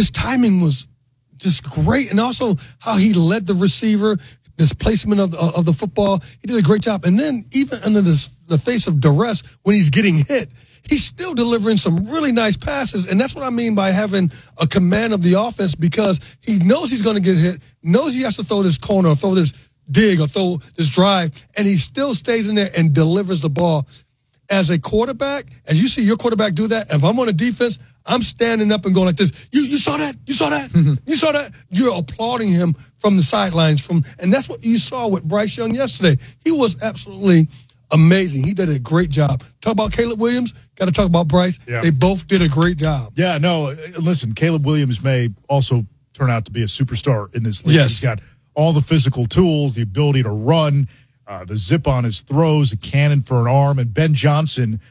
his timing was just great, and also how he led the receiver, this placement of the football. He did a great job. And then even under the face of duress, when he's getting hit, he's still delivering some really nice passes. And that's what I mean by having a command of the offense, because he knows he's going to get hit, knows he has to throw this corner or throw this dig or throw this drive, and he still stays in there and delivers the ball. As a quarterback, as you see your quarterback do that, if I'm on a defense, I'm standing up and going like this. You saw that? You saw that? Mm-hmm. You saw that? You're applauding him from the sidelines. And that's what you saw with Bryce Young yesterday. He was absolutely amazing. He did a great job. Talk about Caleb Williams, got to talk about Bryce. Yeah. They both did a great job. Yeah, no, listen, Caleb Williams may also turn out to be a superstar in this league. Yes. He's got all the physical tools, the ability to run, the zip on his throws, a cannon for an arm, and Ben Johnson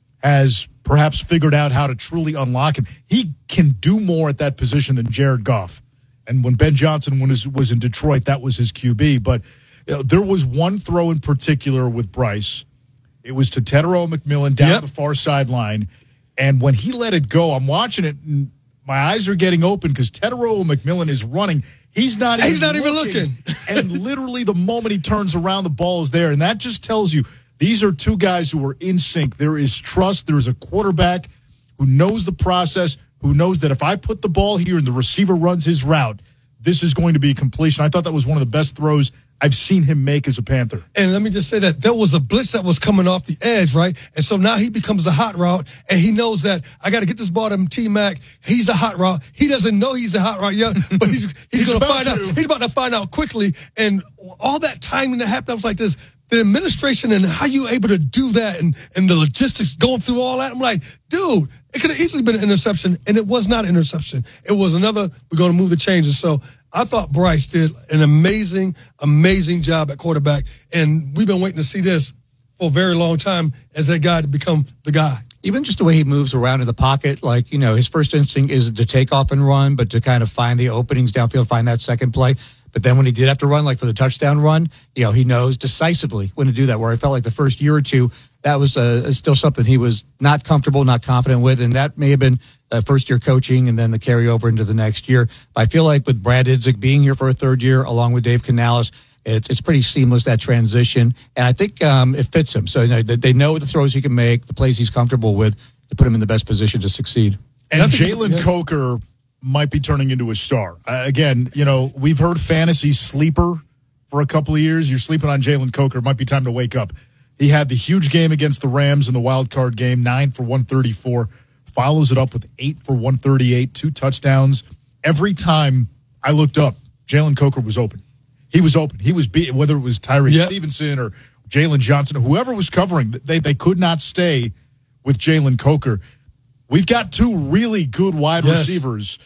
has perhaps figured out how to truly unlock him. He can do more at that position than Jared Goff. And when Ben Johnson was in Detroit, that was his QB. But there was one throw in particular with Bryce. It was to Tetairoa McMillan down the far sideline. And when he let it go, I'm watching it, and my eyes are getting open because Tetairoa McMillan is running. He's not even looking. And literally the moment he turns around, the ball is there. And that just tells you these are two guys who are in sync. There is trust. There is a quarterback who knows the process, who knows that if I put the ball here and the receiver runs his route, this is going to be completion. I thought that was one of the best throws I've seen him make as a Panther. And let me just say that there was a blitz that was coming off the edge, right? And so now he becomes a hot route, and he knows that I got to get this ball to T-Mac. He's a hot route. He doesn't know he's a hot route yet, but he's going to find out. He's about to find out quickly. And all that timing that happened, I was like this. The administration and how you able to do that and the logistics going through all that. I'm like, dude, it could have easily been an interception, and it was not an interception. It was another, we're going to move the changes. So I thought Bryce did an amazing, amazing job at quarterback, and we've been waiting to see this for a very long time as that guy to become the guy. Even just the way he moves around in the pocket, like, you know, his first instinct is to take off and run, but to kind of find the openings downfield, find that second play. But then when he did have to run, like for the touchdown run, you know, he knows decisively when to do that, where I felt like the first year or two, that was still something he was not comfortable, not confident with. And that may have been first year coaching and then the carryover into the next year. But I feel like with Brad Idzik being here for a third year, along with Dave Canales, it's pretty seamless, that transition. And I think it fits him. So, you know, they know the throws he can make, the plays he's comfortable with, to put him in the best position to succeed. And Jalen Coker might be turning into a star. Again, you know, we've heard fantasy sleeper for a couple of years. You're sleeping on Jalen Coker. It might be time to wake up. He had the huge game against the Rams in the wild card game, 9 for 134. Follows it up with 8 for 138, 2 touchdowns. Every time I looked up, Jalen Coker was open. He was open. He was beat, whether it was Tyreek Stevenson or Jalen Johnson, whoever was covering, they could not stay with Jalen Coker. We've got 2 really good wide receivers.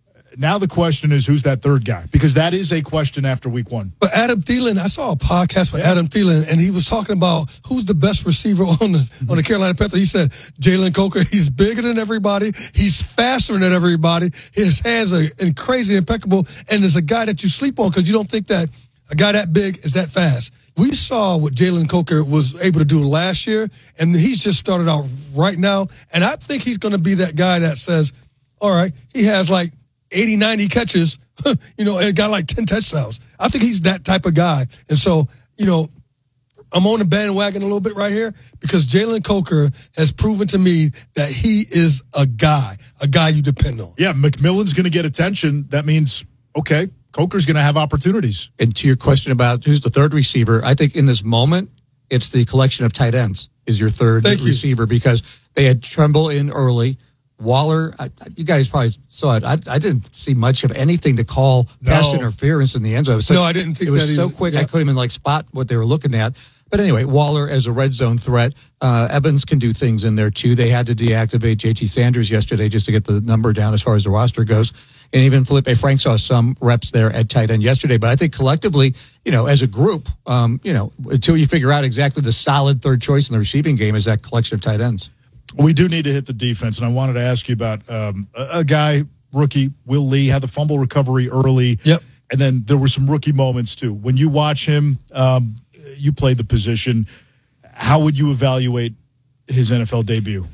Now the question is, who's that third guy? Because that is a question after week 1. But Adam Thielen, I saw a podcast with Adam Thielen, and he was talking about who's the best receiver on the Carolina Panthers. He said, Jalen Coker, he's bigger than everybody. He's faster than everybody. His hands are crazy, impeccable, and there's a guy that you sleep on because you don't think that a guy that big is that fast. We saw what Jalen Coker was able to do last year, and he's just started out right now, and I think he's going to be that guy that says, all right, he has like 80, 90 catches, you know, and got like 10 touchdowns. I think he's that type of guy. And so, you know, I'm on the bandwagon a little bit right here because Jalen Coker has proven to me that he is a guy you depend on. Yeah, McMillan's going to get attention. That means, okay, Coker's going to have opportunities. And to your question about who's the third receiver, I think in this moment, it's the collection of tight ends is your third receiver because they had Tremble in early. Waller, you guys probably saw it. I didn't see much of anything to call pass interference in the end zone. I didn't think it was so quick. I couldn't even spot what they were looking at. But anyway, Waller as a red zone threat. Evans can do things in there too. They had to deactivate J.T. Sanders yesterday just to get the number down as far as the roster goes. And even Felipe Frank saw some reps there at tight end yesterday. But I think collectively, you know, as a group, you know, until you figure out exactly the solid third choice in the receiving game is that collection of tight ends. We do need to hit the defense, and I wanted to ask you about a guy, rookie, Will Lee, had the fumble recovery early. Yep. And then there were some rookie moments, too. When you watch him, you played the position. How would you evaluate his NFL debut?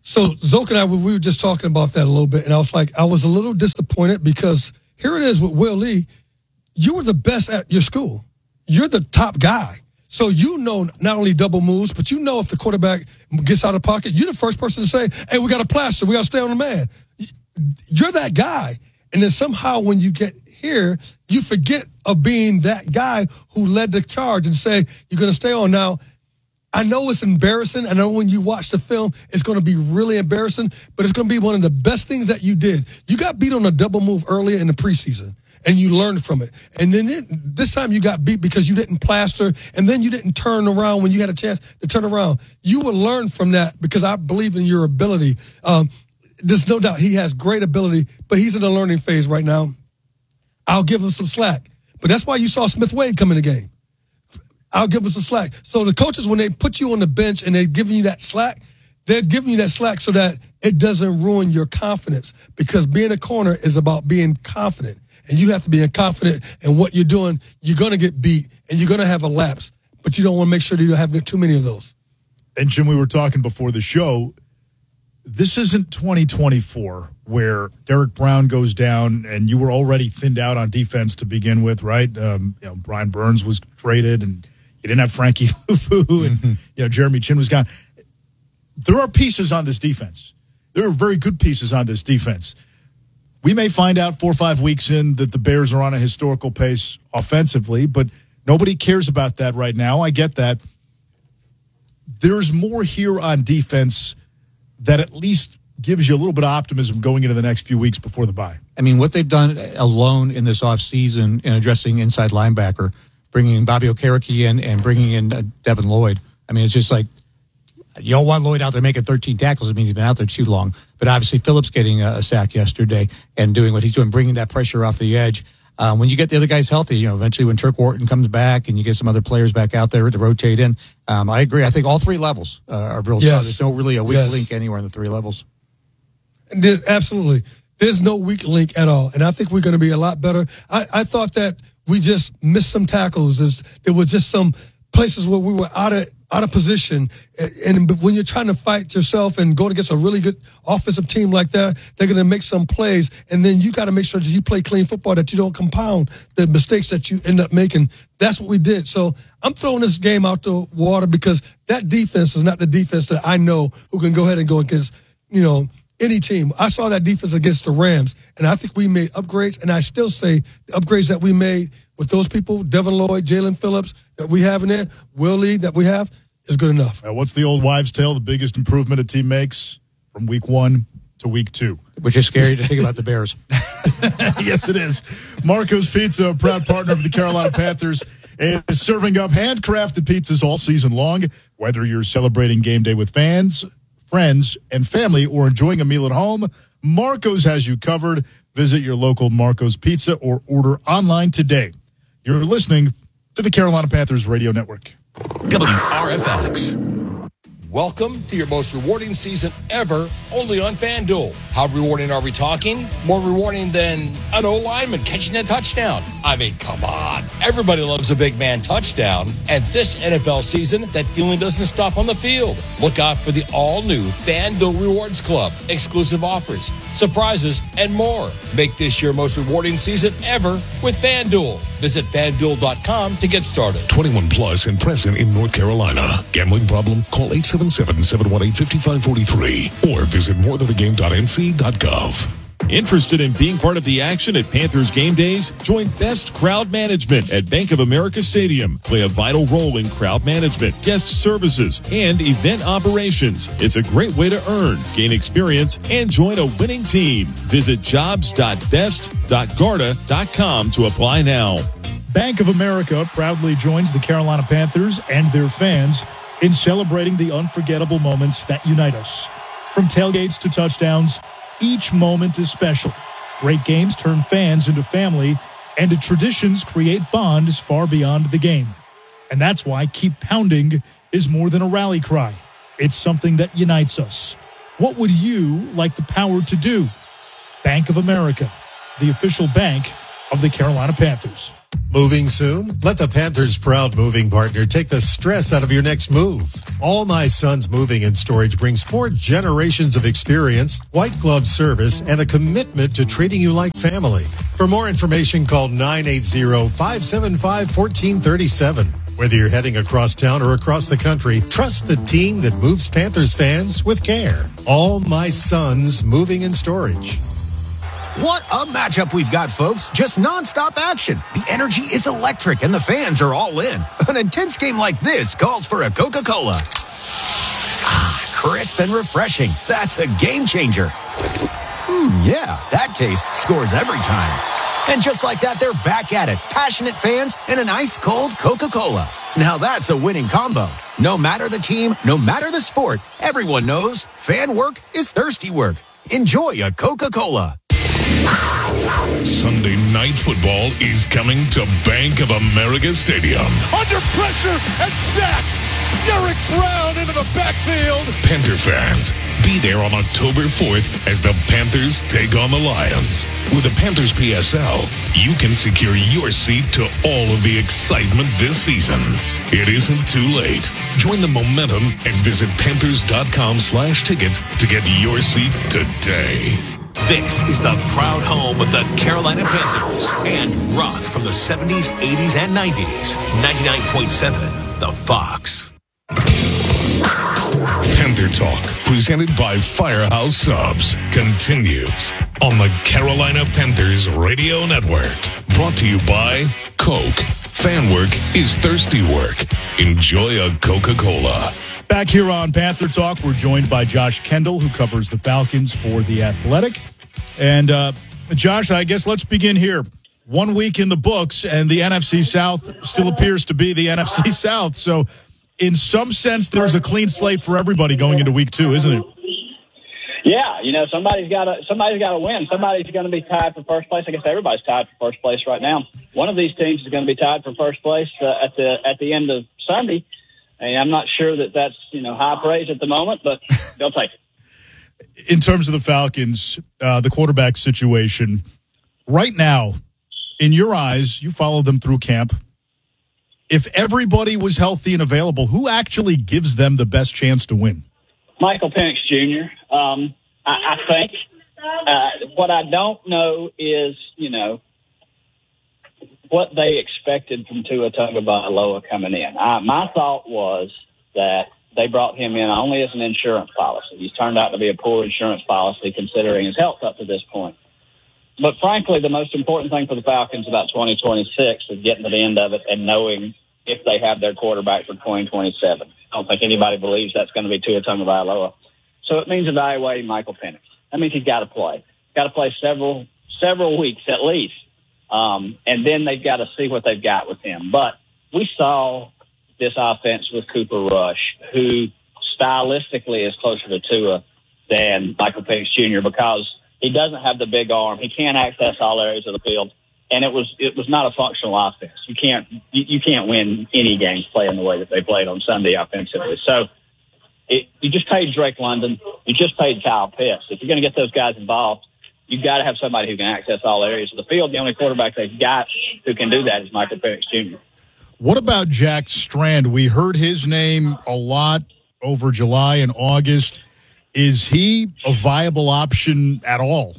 So Zoke and I, we were just talking about that a little bit, and I was like, I was a little disappointed because here it is with Will Lee. You were the best at your school. You're the top guy. So you know not only double moves, but you know if the quarterback gets out of pocket, you're the first person to say, hey, we got to plaster. We got to stay on the man. You're that guy. And then somehow when you get here, you forget of being that guy who led the charge and say, you're going to stay on. Now, I know it's embarrassing. I know when you watch the film, it's going to be really embarrassing, but it's going to be one of the best things that you did. You got beat on a double move earlier in the preseason, and you learned from it. And then this time you got beat because you didn't plaster, and then you didn't turn around when you had a chance to turn around. You will learn from that because I believe in your ability. There's no doubt he has great ability, but he's in the learning phase right now. I'll give him some slack. But that's why you saw Smith Wade come in the game. I'll give him some slack. So the coaches, when they put you on the bench and they're giving you that slack, they're giving you that slack so that it doesn't ruin your confidence, because being a corner is about being confident. And you have to be confident in what you're doing. You're going to get beat and you're going to have a lapse, but you don't want to make sure that you don't have too many of those. And Jim, we were talking before the show, this isn't 2024 where Derek Brown goes down and you were already thinned out on defense to begin with, right? Brian Burns was traded and you didn't have Frankie Luvu and Jeremy Chin was gone. There are pieces on this defense. There are very good pieces on this defense. We may find out 4 or 5 weeks in that the Bears are on a historical pace offensively, but nobody cares about that right now. I get that. There's more here on defense that at least gives you a little bit of optimism going into the next few weeks before the bye. I mean, what they've done alone in this offseason in addressing inside linebacker, bringing Bobby Okereke in and bringing in Devin Lloyd. I mean, it's just like, you don't want Lloyd out there making 13 tackles. It means he's been out there too long. But obviously, Phillips getting a sack yesterday and doing what he's doing, bringing that pressure off the edge. When you get the other guys healthy, eventually when Turk Wharton comes back and you get some other players back out there to rotate in, I agree. I think all 3 levels are real solid. There's no really a weak link anywhere in the 3 levels. Absolutely. There's no weak link at all. And I think we're going to be a lot better. I thought that we just missed some tackles. There were just some places where we were out of position. And when you're trying to fight yourself and go against a really good offensive team like that, they're going to make some plays. And then you got to make sure that you play clean football, that you don't compound the mistakes that you end up making. That's what we did. So I'm throwing this game out the water because that defense is not the defense that I know who can go ahead and go against, any team. I saw that defense against the Rams, and I think we made upgrades, and I still say the upgrades that we made with those people, Devin Lloyd, Jalen Phillips, that we have in there, Will Lee that we have, is good enough. What's the old wives' tale? The biggest improvement a team makes from week 1 to week 2. Which is scary to think about the Bears. Yes, it is. Marco's Pizza, a proud partner of the Carolina Panthers, is serving up handcrafted pizzas all season long. Whether you're celebrating game day with fans, friends, and family, or enjoying a meal at home, Marco's has you covered. Visit your local Marco's Pizza or order online today. You're listening to the Carolina Panthers Radio Network. WRFX. Welcome to your most rewarding season ever, only on FanDuel. How rewarding are we talking? More rewarding than an O-lineman catching a touchdown. I mean, come on. Everybody loves a big man touchdown. And this NFL season, that feeling doesn't stop on the field. Look out for the all-new FanDuel Rewards Club. Exclusive offers, surprises, and more. Make this your most rewarding season ever with FanDuel. Visit FanDuel.com to get started. 21 plus and present in North Carolina. Gambling problem? Call 877-718-5543 or visit morethanagame.nc.gov. Interested in being part of the action at Panthers game days? Join Best Crowd Management at Bank of America Stadium. Play a vital role in crowd management, guest services, and event operations. It's a great way to earn, gain experience, and join a winning team. Visit jobs.best.garda.com to apply now. Bank of America proudly joins the Carolina Panthers and their fans in celebrating the unforgettable moments that unite us. From tailgates to touchdowns, each moment is special. Great games turn fans into family, and the traditions create bonds far beyond the game. And that's why Keep Pounding is more than a rally cry. It's something that unites us. What would you like the power to do? Bank of America, the official bank of the Carolina Panthers. Moving soon? Let the Panthers' proud moving partner take the stress out of your next move. All My Sons Moving and Storage brings 4 generations of experience, white glove service, and a commitment to treating you like family. For more information, call 980-575-1437. Whether you're heading across town or across the country, trust the team that moves Panthers fans with care. All My Sons Moving and Storage. What a matchup we've got, folks. Just nonstop action. The energy is electric and the fans are all in. An intense game like this calls for a Coca-Cola. Ah, crisp and refreshing. That's a game changer. Yeah, that taste scores every time. And just like that, they're back at it. Passionate fans and an ice-cold Coca-Cola. Now that's a winning combo. No matter the team, no matter the sport, everyone knows fan work is thirsty work. Enjoy a Coca-Cola. Sunday Night Football is coming to Bank of America Stadium. Under pressure and sacked. Derek Brown into the backfield. Panther fans, be there on October 4th as the Panthers take on the Lions. With the Panthers PSL, you can secure your seat to all of the excitement this season. It isn't too late. Join the momentum and visit Panthers.com/tickets to get your seats today. This is the proud home of the Carolina Panthers and rock from the 70s, 80s, and 90s. 99.7, The Fox. Panther Talk, presented by Firehouse Subs, continues on the Carolina Panthers Radio Network. Brought to you by Coke. Fan work is thirsty work. Enjoy a Coca-Cola. Back here on Panther Talk, we're joined by Josh Kendall, who covers the Falcons for The Athletic. And, Josh, I guess let's begin here. 1 week in the books, and the NFC South still appears to be the NFC South. So, in some sense, there's a clean slate for everybody going into week 2, isn't it? Yeah, somebody's got to win. Somebody's going to be tied for first place. I guess everybody's tied for first place right now. One of these teams is going to be tied for first place at the end of Sunday. And I'm not sure that that's high praise at the moment, but they'll take it. In terms of the Falcons, the quarterback situation, right now, in your eyes, you follow them through camp. If everybody was healthy and available, who actually gives them the best chance to win? Michael Penix Jr. I think. What I don't know is, what they expected from Tua Tagovailoa coming in. My thought was that they brought him in only as an insurance policy. He's turned out to be a poor insurance policy considering his health up to this point. But frankly, the most important thing for the Falcons about 2026 is getting to the end of it and knowing if they have their quarterback for 2027. I don't think anybody believes that's going to be Tua Tagovailoa. So it means evaluating Michael Penix. That means he's got to play. Got to play several weeks at least. And then they've got to see what they've got with him. But we saw this offense with Cooper Rush, who stylistically is closer to Tua than Michael Penix Jr. because he doesn't have the big arm. He can't access all areas of the field. And it was not a functional offense. You can't win any games playing the way that they played on Sunday offensively. So you just paid Drake London. You just paid Kyle Pitts. If you're going to get those guys involved, you've got to have somebody who can access all areas of the field. The only quarterback they've got who can do that is Michael Penix Jr. What about Jack Strand? We heard his name a lot over July and August. Is he a viable option at all?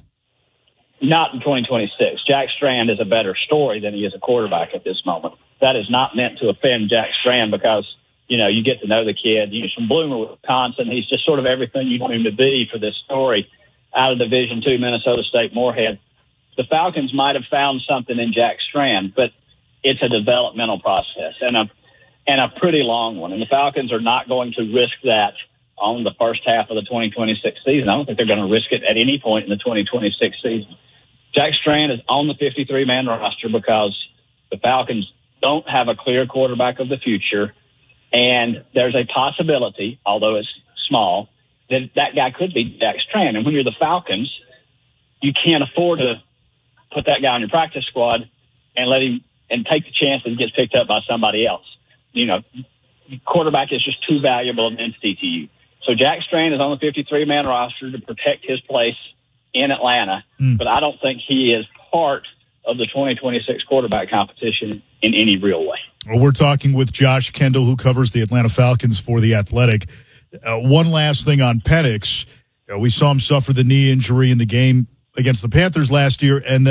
Not in 2026. Jack Strand is a better story than he is a quarterback at this moment. That is not meant to offend Jack Strand because, you get to know the kid. He's from Bloomer, Wisconsin. He's just sort of everything you want him to be for this story out of Division II, Minnesota State Moorhead. The Falcons might have found something in Jack Strand, but it's a developmental process and a pretty long one. And the Falcons are not going to risk that on the first half of the 2026 season. I don't think they're going to risk it at any point in the 2026 season. Jack Strand is on the 53-man roster because the Falcons don't have a clear quarterback of the future, and there's a possibility, although it's small, that guy could be Jack Strand. And when you're the Falcons, you can't afford to put that guy on your practice squad and let him and take the chance that he gets picked up by somebody else. Quarterback is just too valuable an entity to you. So Jack Strand is on the 53-man roster to protect his place in Atlanta, but I don't think he is part of the 2026 quarterback competition in any real way. Well, we're talking with Josh Kendall, who covers the Atlanta Falcons for The Athletic. One last thing on Penix. We saw him suffer the knee injury in the game against the Panthers last year, and then